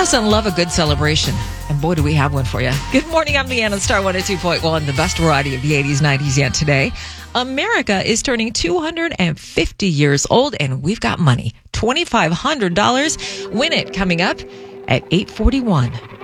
doesn't love a good celebration? And boy, do we have one for you. Good morning, I'm Leanne on Star 102.1, the best variety of the 80s, 90s, and today. America is turning 250 years old, and we've got money. $2,500. Win it coming up at 8:41.